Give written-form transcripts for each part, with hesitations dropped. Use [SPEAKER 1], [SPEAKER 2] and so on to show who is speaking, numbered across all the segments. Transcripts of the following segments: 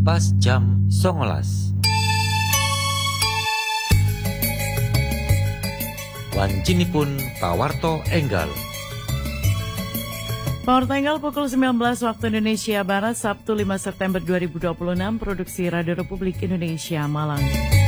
[SPEAKER 1] pas jam 19. Wancinipun pawarto enggal.
[SPEAKER 2] Pawarto enggal pukul 19 waktu Indonesia Barat, Sabtu 5 September 2026, produksi Radio Republik Indonesia Malang.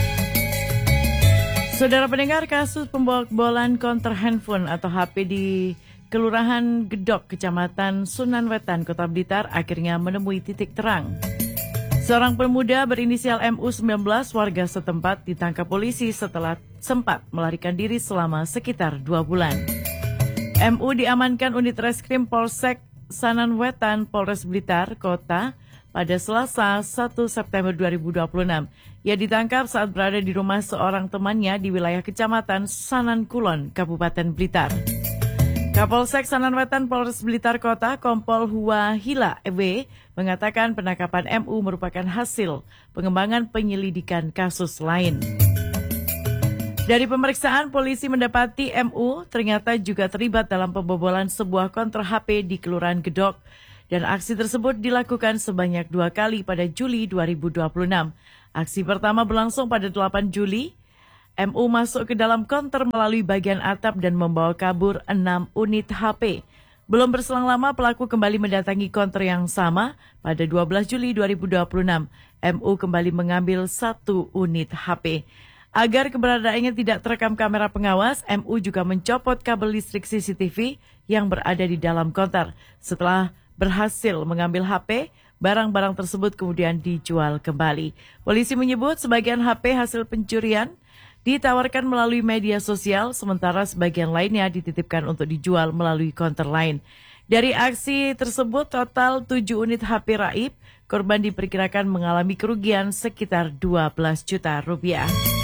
[SPEAKER 2] Saudara pendengar, kasus pembobolan konter handphone atau HP di Kelurahan Gedok, Kecamatan Sunan Wetan, Kota Blitar akhirnya menemui titik terang. Seorang pemuda berinisial MU19 warga setempat ditangkap polisi setelah sempat melarikan diri selama sekitar 2 bulan. MU diamankan unit reskrim Polsek Sanan Wetan, Polres Blitar Kota pada Selasa 1 September 2026. Ia ditangkap saat berada di rumah seorang temannya di wilayah Kecamatan Sanan Kulon, Kabupaten Blitar. Kapolsek Sanan Wetan Polres Blitar Kota, Kompol Hua Hila W, mengatakan penangkapan MU merupakan hasil pengembangan penyelidikan kasus lain. Dari pemeriksaan, polisi mendapati MU ternyata juga terlibat dalam pembobolan sebuah konter HP di Kelurahan Gedok, dan aksi tersebut dilakukan sebanyak 2 kali pada Juli 2026. Aksi pertama berlangsung pada 8 Juli. MU masuk ke dalam konter melalui bagian atap dan membawa kabur 6 unit HP. Belum berselang lama pelaku kembali mendatangi konter yang sama pada 12 Juli 2026. MU kembali mengambil 1 unit HP. Agar keberadaannya tidak terekam kamera pengawas, MU juga mencopot kabel listrik CCTV yang berada di dalam konter. Setelah berhasil mengambil HP, barang-barang tersebut kemudian dijual kembali. Polisi menyebut sebagian HP hasil pencurian ditawarkan melalui media sosial, sementara sebagian lainnya dititipkan untuk dijual melalui konter lain. Dari aksi tersebut, total 7 unit HP raib, korban diperkirakan mengalami kerugian sekitar 12 juta rupiah.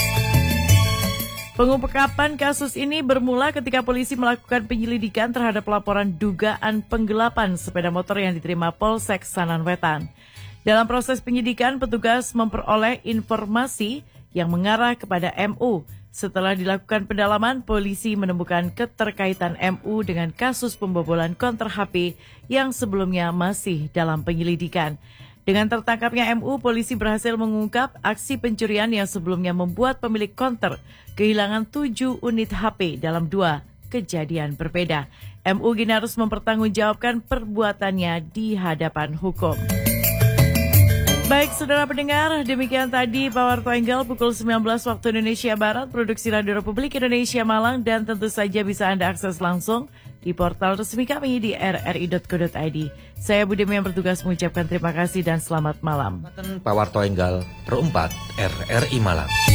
[SPEAKER 2] Pengungkapan kasus ini bermula ketika polisi melakukan penyelidikan terhadap laporan dugaan penggelapan sepeda motor yang diterima Polsek Sanan Wetan. Dalam proses penyidikan, petugas memperoleh informasi yang mengarah kepada MU. Setelah dilakukan pendalaman, polisi menemukan keterkaitan MU dengan kasus pembobolan konter HP yang sebelumnya masih dalam penyelidikan. Dengan tertangkapnya MU, polisi berhasil mengungkap aksi pencurian yang sebelumnya membuat pemilik konter kehilangan 7 unit HP dalam 2 kejadian berbeda. MU kini harus mempertanggungjawabkan perbuatannya di hadapan hukum. Baik, saudara pendengar, demikian tadi Pawarto Enggal pukul 19 waktu Indonesia Barat, produksi Radio Republik Indonesia Malang, dan tentu saja bisa Anda akses langsung di portal resmi kami di rri.co.id. Saya Budi yang bertugas mengucapkan terima kasih dan selamat malam.
[SPEAKER 1] Pawarto Enggal, Pro 4 RRI Malang.